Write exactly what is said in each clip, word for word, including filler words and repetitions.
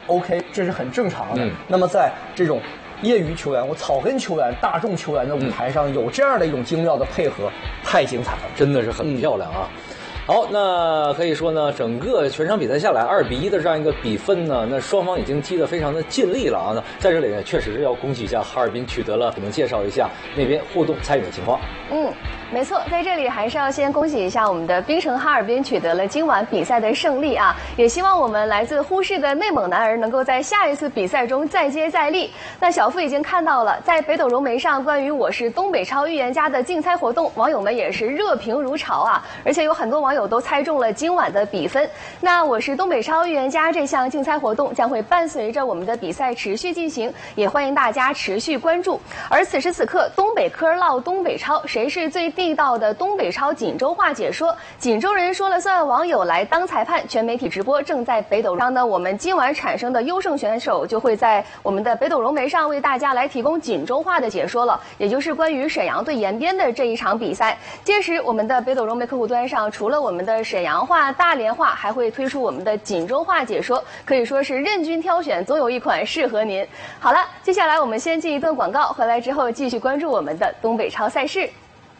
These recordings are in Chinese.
OK， 这是很正常的。 嗯、 那么在这种业余球员或草根球员、大众球员的舞台上，有这样的一种精妙的配合，太精彩了， 真的是很漂亮啊。嗯好，那可以说呢，整个全场比赛下来，二比一的这样一个比分呢，那双方已经踢得非常的尽力了啊。那在这里呢，确实是要恭喜一下哈尔滨取得了，可能介绍一下那边互动参与的情况。 嗯，没错，在这里还是要先恭喜一下我们的冰城哈尔滨取得了今晚比赛的胜利啊！也希望我们来自呼市的内蒙男儿能够在下一次比赛中再接再厉。那小付已经看到了，在北斗融媒上关于我是东北超预言家的竞猜活动，网友们也是热评如潮啊！而且有很多网友都猜中了今晚的比分。那我是东北超预言家这项竞猜活动将会伴随着我们的比赛持续进行，也欢迎大家持续关注。而此时此刻，东北科唠东北超，谁是最地道的东北超锦州话解说？锦州人说了算，网友来当裁判。全媒体直播正在北斗上呢，我们今晚产生的优胜选手就会在我们的北斗融媒上为大家来提供锦州话的解说了，也就是关于沈阳对延边的这一场比赛。届时，我们的北斗融媒客户端上除了我们的沈阳话、大连话，还会推出我们的锦州话解说，可以说是任君挑选，总有一款适合您。好了，接下来我们先进一段广告，回来之后继续关注我们的东北超赛事。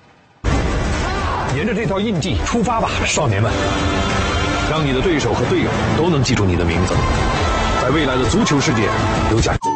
沿着这条印记出发吧，少年们！让你的对手和队友都能记住你的名字，在未来的足球世界留下。